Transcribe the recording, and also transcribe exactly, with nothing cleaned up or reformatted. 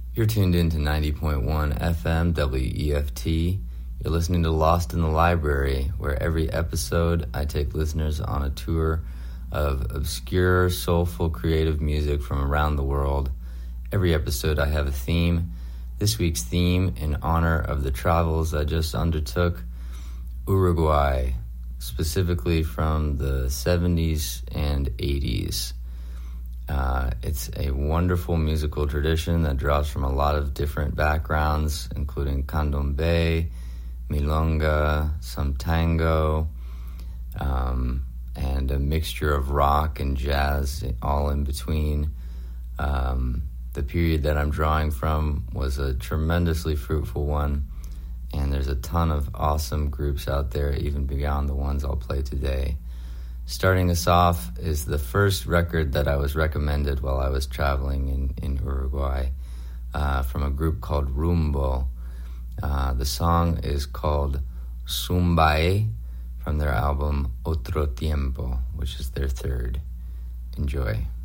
You're tuned in to ninety point one F M W E F T. You're listening to Lost in the Library, where every episode I take listeners on a tour of obscure, soulful, creative music from around the world. Every episode I have a theme. This week's theme, in honor of the travels I just undertook, Uruguay, specifically from the seventies and eighties. Uh, it's a wonderful musical tradition that draws from a lot of different backgrounds, including candombe, milonga, some tango, um, and a mixture of rock and jazz, all in between. Um, the period that I'm drawing from was a tremendously fruitful one, and there's a ton of awesome groups out there, even beyond the ones I'll play today. Starting us off is the first record that I was recommended while I was traveling in, in Uruguay, uh, from a group called Rumbo. Uh, the song is called Sumbae, from their album Otro Tiempo, which is their third. Enjoy.